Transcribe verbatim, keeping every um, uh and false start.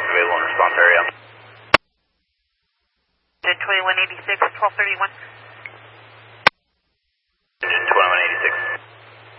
available in response area. Jet twenty-one eighty-six, twelve thirty-one.